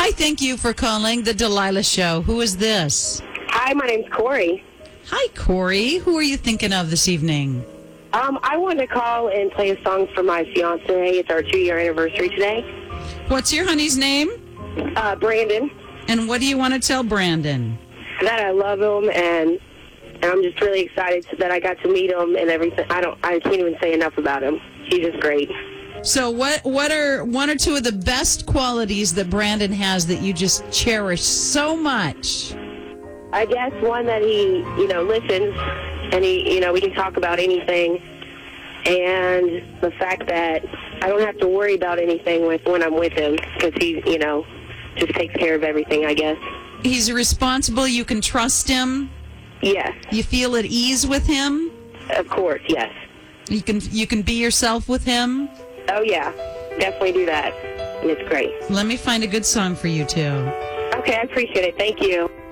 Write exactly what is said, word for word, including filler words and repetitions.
Hi, thank you for calling the Delilah Show. Who is this? Hi, my name's Corey. Hi, Corey. Who are you thinking of this evening? Um, I wanted to call and play a song for my fiance. It's our two-year anniversary today. What's your honey's name? Uh, Brandon. And what do you want to tell Brandon? That I love him, and, and I'm just really excited that I got to meet him and everything. I don't, I can't even say enough about him. He's just great. So what what are one or two of the best qualities that Brandon has that you just cherish so much? I guess one that he, you know, listens, and he, you know, we can talk about anything, and the fact that I don't have to worry about anything with when I'm with him because he, you know, just takes care of everything, I guess. He's responsible. You can trust him. Yes. You feel at ease with him. Of course, yes. You can you can be yourself with him. Oh, yeah. Definitely do that. And it's great. Let me find a good song for you two. Okay, I appreciate it. Thank you.